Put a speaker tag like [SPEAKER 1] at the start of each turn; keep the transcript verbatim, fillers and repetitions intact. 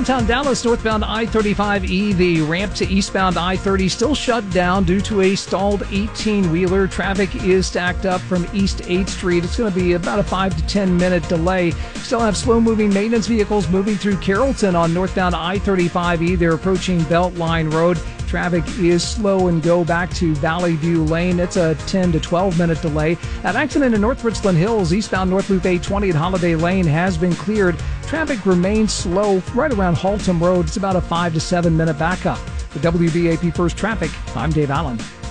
[SPEAKER 1] Downtown Dallas, northbound I thirty-five E, the ramp to eastbound I thirty still shut down due to a stalled eighteen-wheeler. Traffic is stacked up from East eighth Street. It's going to be about a five to ten minute delay. Still have slow-moving maintenance vehicles moving through Carrollton on northbound I thirty-five E. They're approaching Beltline Road. Traffic is slow and go back to Valley View Lane. It's a ten to twelve minute delay. That accident in North Richland Hills, eastbound North Loop eight twenty at Holiday Lane, has been cleared. Traffic remains slow right around Haltom Road. It's about a five to seven minute backup. For W B A P First Traffic, I'm Dave Allen.